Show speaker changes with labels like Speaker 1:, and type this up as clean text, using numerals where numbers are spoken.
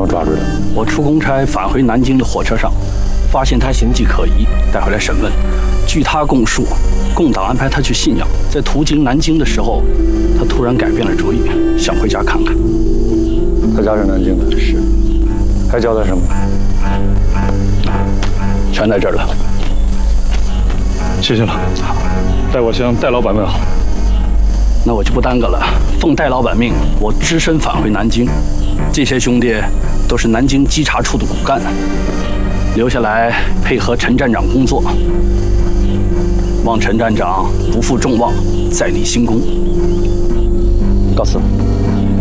Speaker 1: 么抓住的？
Speaker 2: 我出公差返回南京的火车上，发现他形迹可疑，带回来审问。据他供述，共党安排他去信阳，在途经南京的时候，他突然改变了主意，想回家看看。
Speaker 1: 他家是南京的，
Speaker 2: 是。
Speaker 1: 还交代什么？
Speaker 2: 全在这儿了。
Speaker 1: 谢谢了。好，代我向戴老板问好。
Speaker 2: 那我就不耽搁了，奉戴老板命，我只身返回南京。这些兄弟都是南京稽查处的骨干，留下来配合陈站长工作。望陈站长不负众望，再立新功。告辞。